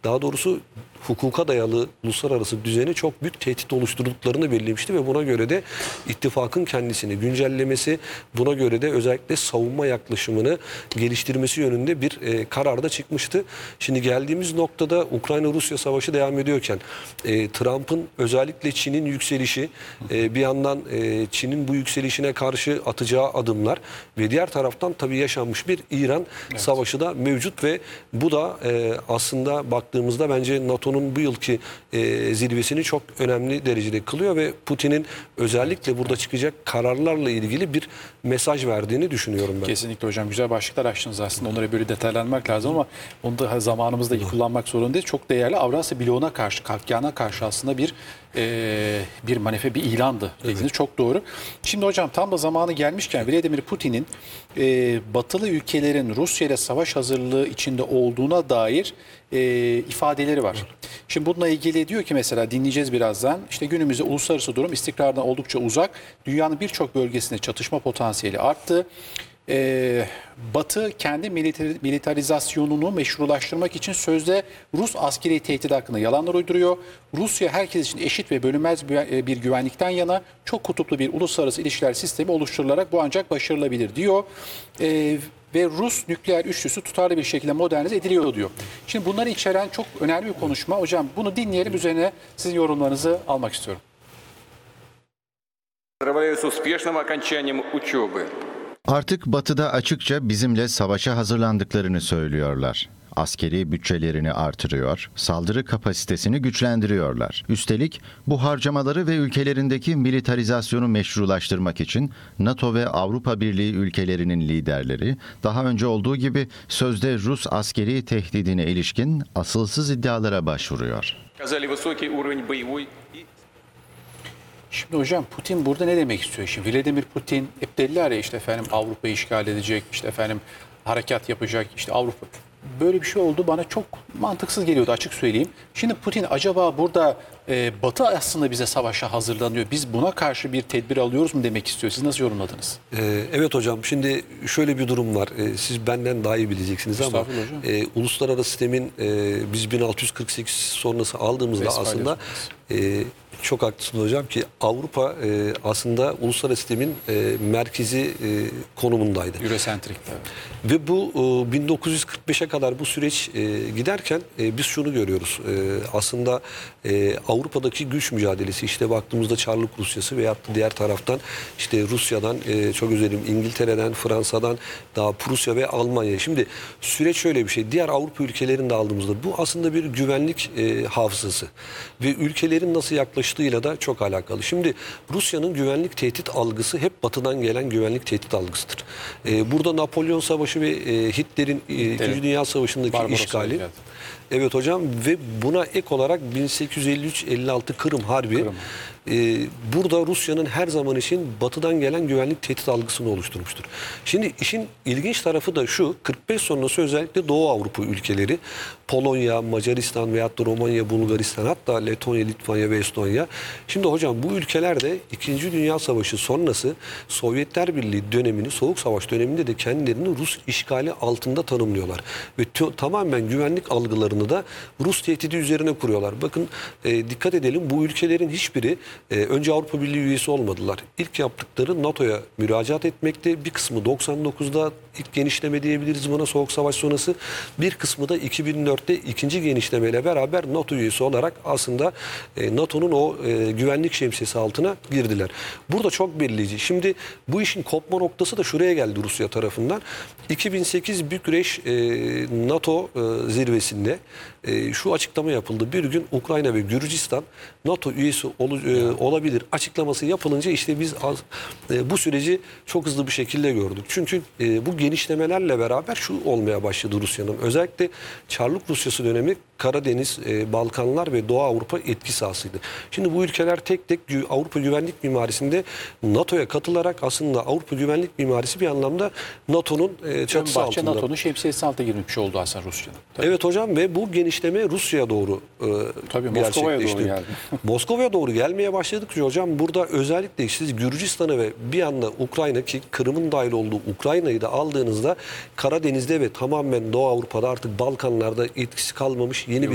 daha doğrusu hukuka dayalı uluslararası düzeni çok büyük tehdit oluşturduklarını belirlemişti ve buna göre de ittifakın kendisini güncellemesi, buna göre de özellikle savunma yaklaşımını geliştirmesi yönünde bir karar da çıkmıştı. Şimdi geldiğimiz noktada Ukrayna-Rusya savaşı devam ediyorken Trump'ın özellikle Çin'in yükselişi, bir yandan Çin'in bu yükselişine karşı atacağı adımlar ve diğer taraftan tabii yaşanmış bir İran savaşı da mevcut ve bu da aslında baktığımızda bence NATO'nun bu yılki zirvesini çok önemli derecede kılıyor ve Putin'in özellikle burada çıkacak kararlarla ilgili bir mesaj verdiğini düşünüyorum ben. Kesinlikle hocam. Güzel başlıklar açtınız aslında. Onlara böyle detaylanmak lazım ama onu da zamanımızda kullanmak zorundayız. Çok değerli Avrasya bloğuna karşı, kalkana karşı aslında bir manefe, bir ilandı. Dediğiniz çok doğru. Şimdi hocam tam da zamanı gelmişken Vladimir Putin'in batılı ülkelerin Rusya ile savaş hazırlığı içinde olduğuna dair ifadeleri var. Şimdi bununla ilgili diyor ki mesela dinleyeceğiz birazdan. İşte günümüzde uluslararası durum istikrardan oldukça uzak. Dünyanın birçok bölgesinde çatışma potansiyeli arttı. Batı kendi militarizasyonunu meşrulaştırmak için sözde Rus askeri tehdit hakkında yalanlar uyduruyor. Rusya herkes için eşit ve bölünmez bir güvenlikten yana çok kutuplu bir uluslararası ilişkiler sistemi oluşturularak bu ancak başarılabilir diyor. Ve Rus nükleer üçlüsü tutarlı bir şekilde modernize ediliyor diyor. Şimdi bunları içeren çok önemli bir konuşma. Hocam bunu dinleyelim, üzerine sizin yorumlarınızı almak istiyorum. Artık Batı'da açıkça bizimle savaşa hazırlandıklarını söylüyorlar. Askeri bütçelerini artırıyor, saldırı kapasitesini güçlendiriyorlar. Üstelik bu harcamaları ve ülkelerindeki militarizasyonu meşrulaştırmak için NATO ve Avrupa Birliği ülkelerinin liderleri daha önce olduğu gibi sözde Rus askeri tehdidine ilişkin asılsız iddialara başvuruyor. Şimdi hocam Putin burada ne demek istiyor? Şimdi Vladimir Putin hep dediler ya işte efendim Avrupa'yı işgal edecek, işte efendim harekat yapacak, işte Avrupa. Böyle bir şey oldu bana çok mantıksız geliyordu açık söyleyeyim. Şimdi Putin acaba burada Batı aslında bize savaşa hazırlanıyor. Biz buna karşı bir tedbir alıyoruz mu demek istiyor? Siz nasıl yorumladınız? Evet hocam, şimdi şöyle bir durum var. Siz benden daha iyi bileceksiniz ama uluslararası sistemin biz 1648 sonrası aldığımızda aslında çok haklısınız hocam ki Avrupa aslında uluslararası sistemin merkezi konumundaydı. Eurosentrik. Ve bu 1945'e kadar bu süreç giderken biz şunu görüyoruz. Aslında Avrupa'daki güç mücadelesi, işte baktığımızda Çarlık Rusyası veyahut da diğer taraftan işte Rusya'dan, çok özür dilerim, İngiltere'den, Fransa'dan, daha Prusya ve Almanya. Şimdi süreç şöyle bir şey. Diğer Avrupa ülkelerinde aldığımızda bu aslında bir güvenlik hafızası ve ülkelerin nasıl yaklaştığıyla da çok alakalı. Şimdi Rusya'nın güvenlik tehdit algısı hep batıdan gelen güvenlik tehdit algısıdır. Burada Napolyon Savaşı ve Hitler'in 2. Dünya Savaşı'ndaki Barbaros işgali. Evet hocam, ve buna ek olarak 1853-56 Kırım Harbi burada Rusya'nın her zaman için batıdan gelen güvenlik tehdit algısını oluşturmuştur. Şimdi işin ilginç tarafı da şu, 45 sonrası özellikle Doğu Avrupa ülkeleri, Polonya, Macaristan veyahut da Romanya, Bulgaristan, hatta Letonya, Litvanya ve Estonya. Şimdi hocam bu ülkelerde 2. Dünya Savaşı sonrası Sovyetler Birliği dönemini, Soğuk Savaş döneminde de kendilerini Rus işgali altında tanımlıyorlar. Ve tamamen güvenlik algılarını da Rus tehdidi üzerine kuruyorlar. Bakın dikkat edelim, bu ülkelerin hiçbiri önce Avrupa Birliği üyesi olmadılar. İlk yaptıkları NATO'ya müracaat etmekte. Bir kısmı 99'da ilk genişleme diyebiliriz buna, Soğuk Savaş sonrası. Bir kısmı da 2004'te ikinci genişlemeyle beraber NATO üyesi olarak aslında NATO'nun o güvenlik şemsiyesi altına girdiler. Burada çok belirleyici. Şimdi bu işin kopma noktası da şuraya geldi Rusya tarafından. 2008 Bükreş NATO zirvesinde şu açıklama yapıldı. Bir gün Ukrayna ve Gürcistan NATO üyesi olabilir açıklaması yapılınca işte biz bu süreci çok hızlı bir şekilde gördük. Çünkü bu genişlemelerle beraber şu olmaya başladı Rusya'nın. Özellikle Çarlık Rusyası dönemi Karadeniz, Balkanlar ve Doğu Avrupa etki sahasıydı. Şimdi bu ülkeler tek tek Avrupa güvenlik mimarisinde NATO'ya katılarak aslında Avrupa güvenlik mimarisi bir anlamda NATO'nun çatısı altında. NATO'nun şemsiyesi altına girmiş oldu aslında Rusya'nın. Evet hocam, ve bu genişleme Rusya'ya doğru Moskova'ya doğru geldi. Moskova'ya doğru gelmeye başladıkça hocam burada özellikle siz Gürcistan'ı ve bir anda Ukrayna, ki Kırım'ın dahil olduğu Ukrayna'yı da aldığınızda Karadeniz'de ve tamamen Doğu Avrupa'da artık Balkanlarda etkisi kalmamış